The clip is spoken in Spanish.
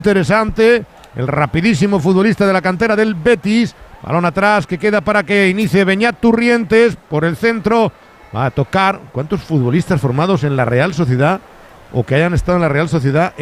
Interesante, el rapidísimo futbolista de la cantera del Betis. Balón atrás que queda para que inicie Beñat Turrientes por el centro. Va a tocar. ¿Cuántos futbolistas formados en la Real Sociedad o que hayan estado en la Real Sociedad